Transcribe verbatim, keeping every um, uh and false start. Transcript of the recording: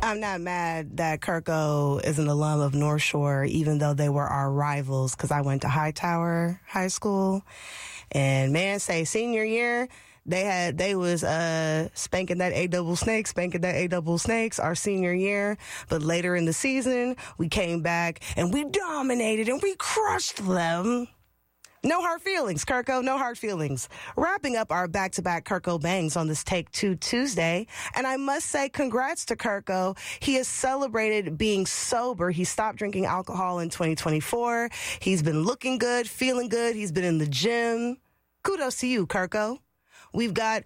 I'm not mad that Kirko is an alum of North Shore, even though they were our rivals, because I went to Hightower High School. And man, say senior year, they had they was uh spanking that A double snake, spanking that A double snakes our senior year. But later in the season, we came back and we dominated and we crushed them. No hard feelings, Kirko, no hard feelings. Wrapping up our back-to-back Kirko Bangs on this Take Two Tuesday. And I must say congrats to Kirko. He has celebrated being sober. He stopped drinking alcohol in twenty twenty-four. He's been looking good, feeling good. He's been in the gym. Kudos to you, Kirko. We've got